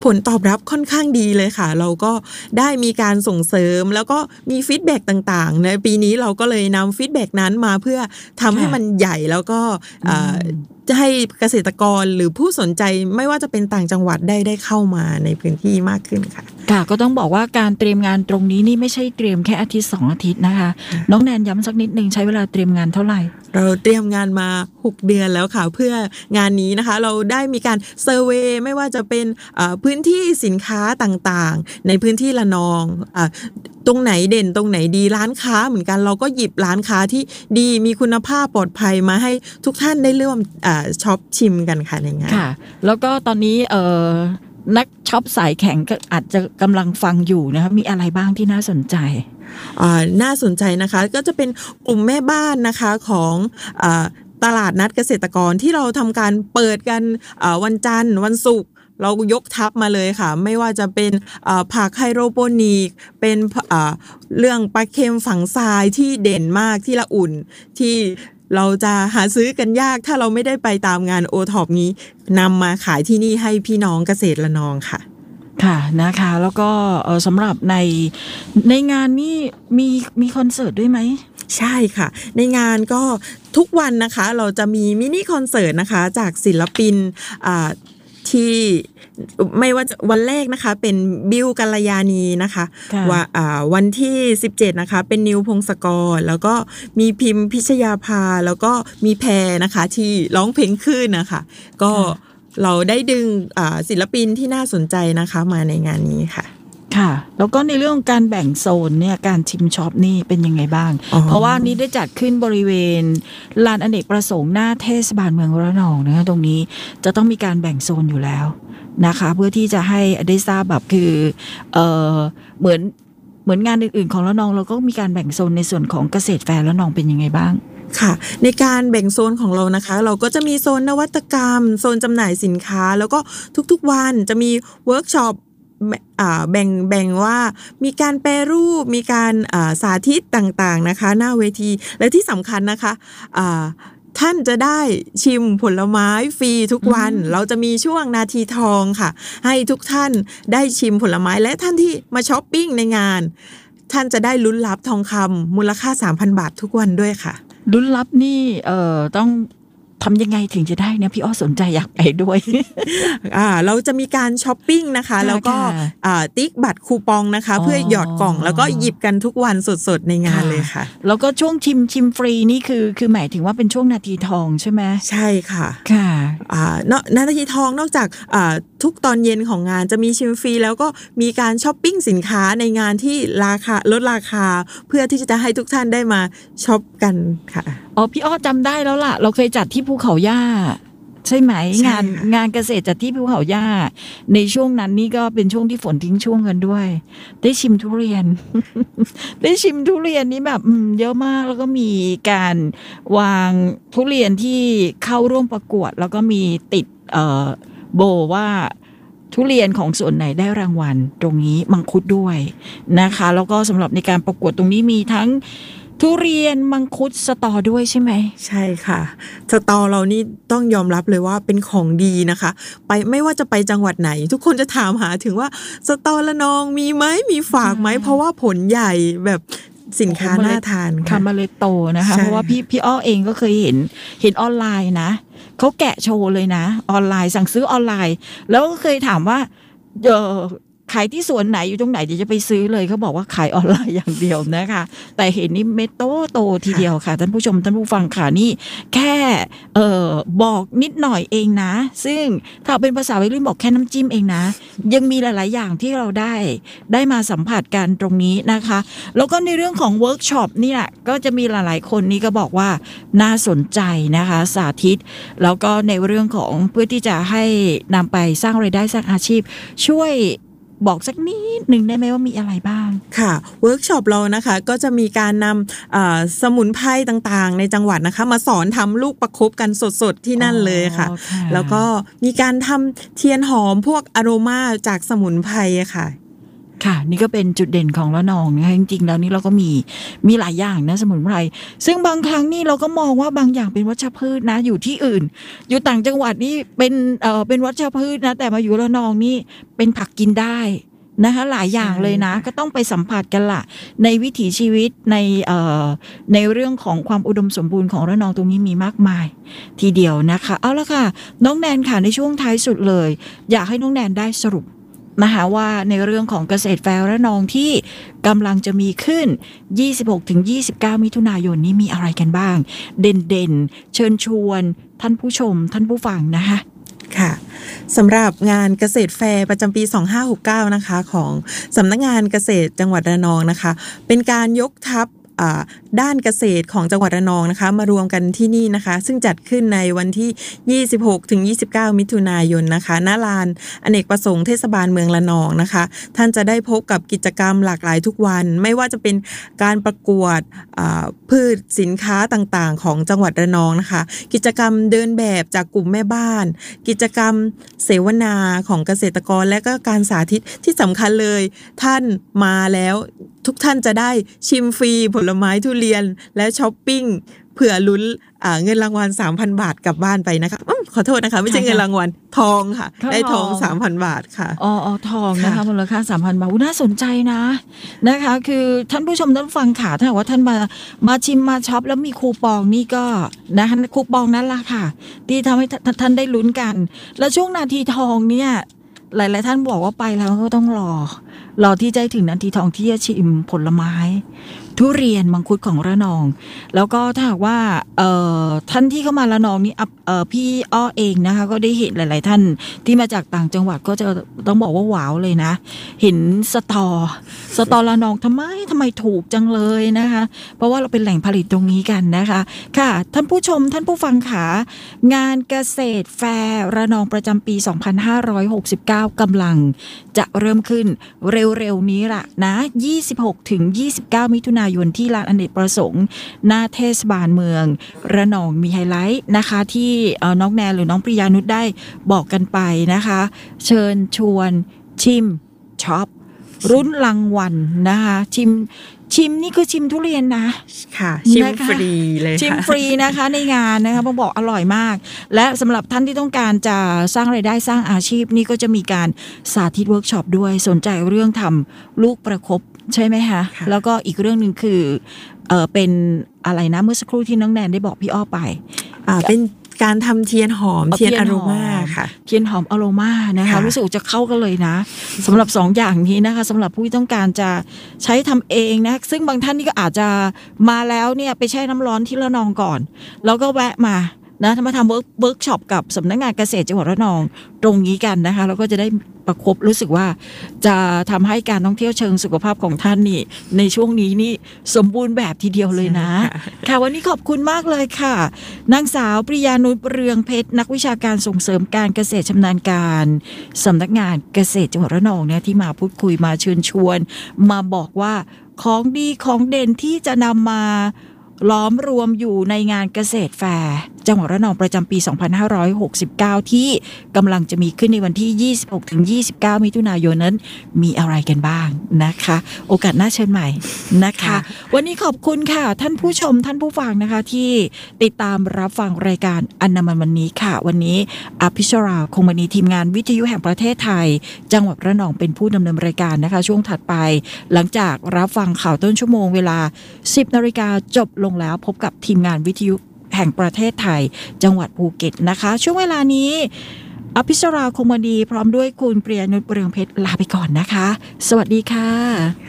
ผลตอบรับค่อนข้างดีเลยค่ะเราก็ได้มีการส่งเสริมแล้วก็มีฟีดแบ็กต่างๆในปีนี้เราก็เลยนำฟีดแบ็กนั้นมาเพื่อทำให้มันใหญ่แล้วก็จะให้เกษตรกรหรือผู้สนใจไม่ว่าจะเป็นต่างจังหวัดได้เข้ามาในพื้นที่มากขึ้นค่ะค่ะก็ต้องบอกว่าการเตรียมงานตรงนี้นี่ไม่ใช่เตรียมแค่อาทิตย์2อาทิตย์นะคะน้องแนนย้ำสักนิดนึงใช้เวลาเตรียมงานเท่าไหร่เราเตรียมงานมา6เดือนแล้วค่ะเพื่องานนี้นะคะเราได้มีการเซอร์เวย์ไม่ว่าจะเป็นพื้นที่สินค้าต่างๆในพื้นที่ระนองตรงไหนเด่นตรงไหนดีร้านค้าเหมือนกันเราก็หยิบร้านค้าที่ดีมีคุณภาพปลอดภัยมาให้ทุกท่านได้ร่วมช็อปชิมกันค่ะในงานค่ะแล้วก็ตอนนี้นักช็อปสายแข็งก็อาจจะกำลังฟังอยู่นะคะมีอะไรบ้างที่น่าสนใจน่าสนใจนะคะก็จะเป็นกลุ่มแม่บ้านนะคะของตลาดนัดเกษตรกรที่เราทำการเปิดกันวันจันทร์วันศุกร์เรายกทัพมาเลยค่ะไม่ว่าจะเป็นผักไฮโดรโปนิกเป็นเรื่องปลาเค็มฝังทรายที่เด่นมากที่ละอุ่นที่เราจะหาซื้อกันยากถ้าเราไม่ได้ไปตามงานโอท็อปนี้นำมาขายที่นี่ให้พี่น้องเกษตรระนองค่ะค่ะนะคะแล้วก็สำหรับในงานนี้มีคอนเสิร์ตด้วยไหมใช่ค่ะในงานก็ทุกวันนะคะเราจะมีมินิคอนเสิร์ตนะคะจากศิลปินที่ไม่ว่าวันแรกนะคะเป็นบิวกัลยาณีนะคะวันที่17นะคะเป็นนิวพงศกรแล้วก็มีพิมพ์พิชยาภาแล้วก็มีแพรนะคะที่ร้องเพลงคลื่นนะคะก็เราได้ดึงศิลปินที่น่าสนใจนะคะมาในงานนี้ค่ะค่ะแล้วก็ในเรื่องการแบ่งโซนเนี่ยการชิมช็อปนี่เป็นยังไงบ้างเพราะว่านี้ได้จัดขึ้นบริเวณลานอเนกประสงค์หน้าเทศบาลเมืองระนองนะคะตรงนี้จะต้องมีการแบ่งโซนอยู่แล้วนะคะเพื่อที่จะให้ได้ทราบแบบคือเหมือนงานอื่นๆของระนองเราก็มีการแบ่งโซนในส่วนของเกษตรแฟร์ระนองเป็นยังไงบ้างค่ะในการแบ่งโซนของเรานะคะเราก็จะมีโซนนวัตกรรมโซนจำหน่ายสินค้าแล้วก็ทุกๆวันจะมีเวิร์กช็อปแบ่งว่ามีการแปรรูปมีการสาธิตต่างๆนะคะหน้าเวทีและที่สำคัญนะคะท่านจะได้ชิมผลไม้ฟรีทุกวันเราจะมีช่วงนาทีทองค่ะให้ทุกท่านได้ชิมผลไม้และท่านที่มาช้อปปิ้งในงานท่านจะได้ลุ้นรับทองคำมูลค่า 3,000 บาททุกวันด้วยค่ะลุ้นรับนี่ต้องทำยังไงถึงจะได้เนี่ยพี่อ้อสนใจอยากไปด้วยเราจะมีการช้อปปิ้งนะคะแล้วก็ติ๊กบัตรคูปองนะคะเพื่อหยอดกล่องแล้วก็หยิบกันทุกวันสดๆในงานเลยค่ะแล้วก็ช่วงชิมฟรีนี่คือหมายถึงว่าเป็นช่วงนาทีทองใช่ไหมใช่ค่ะค่ะนาทีทองนอกจากทุกตอนเย็นของงานจะมีชิมฟรีแล้วก็มีการช้อปปิ้งสินค้าในงานที่ราคาลดราคาเพื่อที่จะให้ทุกท่านได้มาช้อปกันค่ะพี่อ้อจำได้แล้วล่ะเราเคยจัดที่ภูเขาย่าใช่ไหมงานเกษตรจัดที่ภูเขาย่าในช่วงนั้นนี่ก็เป็นช่วงที่ฝนทิ้งช่วงกันด้วยได้ชิมทุเรียน ได้ชิมทุเรียนนี่แบบเยอะมากแล้วก็มีการวางทุเรียนที่เข้าร่วมประกวดแล้วก็มีติดโบว่าทุเรียนของส่วนไหนได้รางวัลตรงนี้มังคุดด้วยนะคะแล้วก็สำหรับในการประกวดตรงนี้มีทั้งทุเรียนมังคุดสตอด้วยใช่ไหมใช่ค่ะสตอเรานี่ต้องยอมรับเลยว่าเป็นของดีนะคะไปไม่ว่าจะไปจังหวัดไหนทุกคนจะถามหาถึงว่าสตอระนองมีไหมมีฝากไหมเพราะว่าผลใหญ่แบบสินค้าน่าทานค่ะมาเลยโตนะคะเพราะว่าพี่อ้อเองก็เคยเห็นออนไลน์นะเขาแกะโชว์เลยนะออนไลน์สั่งซื้อออนไลน์แล้วก็เคยถามว่าขายที่สวนไหนอยู่ตรงไหนเดี๋ยวจะไปซื้อเลยเขาบอกว่าขายออนไลน์อย่างเดียวนะคะแต่เห็นนี่เม็ดโตทีเดียวค่ะท่านผู้ชมท่านผู้ฟังค่ะนี่แค่บอกนิดหน่อยเองนะซึ่งถ้าเป็นภาษาวัยรุ่นบอกแค่น้ำจิ้มเองนะยังมีหลายๆอย่างที่เราได้มาสัมผัสกันตรงนี้นะคะแล้วก็ในเรื่องของเวิร์กช็อปนี่แหละก็จะมีหลายๆคนนี่ก็บอกว่าน่าสนใจนะคะสาธิตแล้วก็ในเรื่องของเพื่อที่จะให้นำไปสร้างรายได้สร้างอาชีพช่วยบอกสักนิดหนึ่งได้ไหมว่ามีอะไรบ้างค่ะเวิร์กช็อปเรานะคะก็จะมีการนำสมุนไพรต่างๆในจังหวัดนะคะมาสอนทำลูกประคบกันสดๆที่นั่นเลยค่ะแล้วก็มีการทำเทียนหอมพวกอโรมาจากสมุนไพรค่ะค่ะนี่ก็เป็นจุดเด่นของระนองนะคะจริงๆแล้วนี่เราก็มีหลายอย่างนะสมุนไพรซึ่งบางครั้งนี่เราก็มองว่าบางอย่างเป็นวัชพืชนะอยู่ที่อื่นอยู่ต่างจังหวัดนี่เป็นวัชพืชนะแต่มาอยู่ระนองนี่เป็นผักกินได้นะคะหลายอย่างเลยนะก็ต้องไปสัมผัสกันล่ะในวิถีชีวิตในเรื่องของความอุดมสมบูรณ์ของระนองตรงนี้มีมากมายทีเดียวนะคะเอาละค่ะน้องแนนค่ะในช่วงท้ายสุดเลยอยากให้น้องแนนได้สรุปนะคะว่าในเรื่องของเกษตรแฟร์ระนองที่กำลังจะมีขึ้น 26-29 มิถุนายนนี้มีอะไรกันบ้างเด่นๆเชิญชวนท่านผู้ชมท่านผู้ฟังนะคะค่ะสำหรับงานเกษตรแฟร์ประจำปี 2569 นะคะของสำนักงานเกษตรจังหวัดระนองนะคะเป็นการยกทัพด้านเกษตรของจังหวัดระนองนะคะมารวมกันที่นี่นะคะซึ่งจัดขึ้นในวันที่ 26-29 มิถุนายนนะคะณลานอเนกประสงค์เทศบาลเมืองระนองนะคะท่านจะได้พบกับกิจกรรมหลากหลายทุกวันไม่ว่าจะเป็นการประกวดพืชสินค้าต่างๆของจังหวัดระนองนะคะกิจกรรมเดินแบบจากกลุ่มแม่บ้านกิจกรรมเสวนาของเกษตรกรและก็การสาธิตที่สำคัญเลยท่านมาแล้วทุกท่านจะได้ชิมฟรีผลไม้ทุเรียนและช้อปปิ้งเผื่อลุ้นเงินรางวัล 3,000 บาทกลับบ้านไปนะคะขอโทษนะคะไม่ใช่เงินรางวัลทองค่ะได้ทอง 3,000 บาทค่ะทองนะคะมูลค่า 3,000 บาทน่าสนใจนะคะคือท่านผู้ชมท่านฟังค่ะถ้าว่าท่านมาชิมมาช็อปแล้วมีคูปองนี่ก็นะคะคูปองนั้นล่ะค่ะที่ทำให้ท่านได้ลุ้นกันแล้วช่วงนาทีทองเนี่ยหลายๆท่านบอกว่าไปแล้วก็ต้องรอที่จะถึงนาทีทองที่จะชิมผลไม้ทุเรียนมังคุดของระนองแล้วก็ถ้าหากว่าท่านที่เข้ามาระนองนี่พี่อ้อเองนะคะก็ได้เห็นหลายๆท่านที่มาจากต่างจังหวัดก็จะต้องบอกว่าว้าวเลยนะเห็นสตอระนองทำไมถูกจังเลยนะคะเพราะว่าเราเป็นแหล่งผลิตตรงนี้กันนะคะค่ะท่านผู้ชมท่านผู้ฟังขางานเกษตรแฟร์ระนองประจำปี 2569 กำลังจะเริ่มขึ้นเร็วๆนี้ล่ะนะ 26-29 มิถุนายนที่ลานอเนกประสงค์หน้าเทศบาลเมืองระนองมีไฮไลท์นะคะที่น้องแนนหรือน้องปริยานุชได้บอกกันไปนะคะเชิญชวนชิมช็อปรุ่นรางวัลนะคะชิมนี่คือชิมทุเรียนนะค่ะชิมฟรีเลยชิมฟรีนะคะในงานนะคะบอกอร่อยมากและสำหรับท่านที่ต้องการจะสร้างรายได้สร้างอาชีพนี่ก็จะมีการสาธิตเวิร์กช็อปด้วยสนใจเรื่องทำลูกประคบใช่ไหมคะแล้วก็อีกเรื่องนึงคือเป็นอะไรนะเมื่อสักครู่ที่น้องแนนได้บอกพี่อ้อไปเป็นการทำเทียนหอมเทียนอโรมาค่ะเทียนหอมอโรมานะคะรู้สึกจะเข้ากันเลยนะสำหรับ2 อย่างนี้นะคะสำหรับผู้ที่ต้องการจะใช้ทำเองนะซึ่งบางท่านนี่ก็อาจจะมาแล้วเนี่ยไปแช่น้ำร้อนที่ระนองก่อนแล้วก็แวะมานะมาทำเวิร์กช็อปกับสำนักงานเกษตรจังหวัดระนองตรงนี้กันนะคะแล้วก็จะได้ประคบรู้สึกว่าจะทำให้การท่องเที่ยวเชิงสุขภาพของท่านนี่ในช่วงนี้นี่สมบูรณ์แบบทีเดียวเลยนะค่ะวันนี้ขอบคุณมากเลยค่ะนางสาวปริยานุชเรืองเพชรนักวิชาการส่งเสริมการเกษตรชำนาญการสำนักงานเกษตรจังหวัดระนองเนี่ยที่มาพูดคุยมาเชิญชวนมาบอกว่าของดีของเด่นที่จะนำมาล้อมรวมอยู่ในงานเกษตรแฟร์จังหวัดระนองประจำปี 2569 ที่กำลังจะมีขึ้นในวันที่ 26-29 มิถุนายนนั้นมีอะไรกันบ้างนะคะโอกาสหน้าเชิญใหม่นะคะวันนี้ขอบคุณค่ะท่านผู้ชมท่านผู้ฟังนะคะที่ติดตามรับฟังรายการอันดามันวันนี้ค่ะวันนี้อภิชราคงมณีทีมงานวิทยุแห่งประเทศไทยจังหวัดระนองเป็นผู้ดำเนินรายการนะคะช่วงถัดไปหลังจากรับฟังข่าวต้นชั่วโมงเวลา 10 นาฬิกาจบลงแล้วพบกับทีมงานวิทยุแห่งประเทศไทยจังหวัดภูเก็ตนะคะช่วงเวลานี้อภิชราคงมณีพร้อมด้วยคุณปริยานุชเรืองเพชรลาไปก่อนนะคะสวัสดีค่ะ